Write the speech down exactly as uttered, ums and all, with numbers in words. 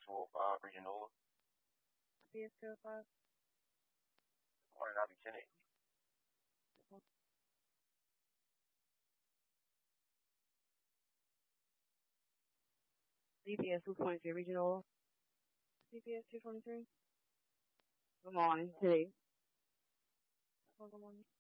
two oh five Regional. C S two oh five. Morning, I'll be ten eight. C P S two twenty-three Regional. C P S two twenty-three. Good morning. Today. Good morning.